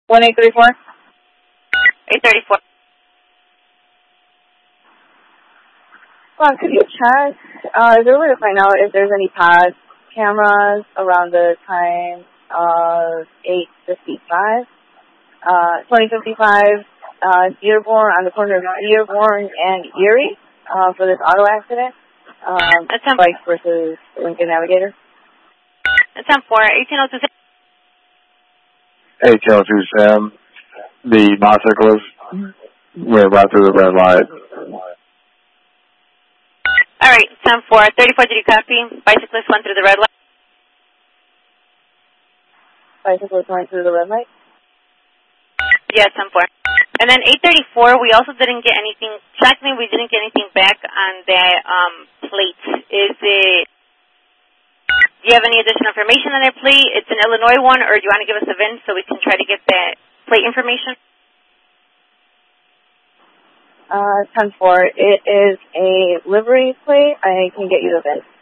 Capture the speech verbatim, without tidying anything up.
one eight three four. eight thirty-four. Well, could you check, uh, is there a way to find out if there's any past cameras around the time of eight fifty-five? Uh, twenty fifty-five, uh, Dearborn, on the corner of Dearborn and Erie, uh, for this auto accident. Um, That's on Bike versus Lincoln Navigator. That's on four. eighteen oh two. eighteen oh two Sam. The bicyclist went right through the red light. All right, ten four. thirty-four, did you copy? Bicyclist went through the red light? Bicyclist went through the red light? Yes, ten four. And then eight thirty-four, we also didn't get anything, shockingly, we didn't get anything back on that um, plate. Is it, do you have any additional information on that plate? It's an Illinois one, or do you want to give us a V I N so we can try to get that plate information? Uh, ten four. It is a livery plate. I can get you the V I N.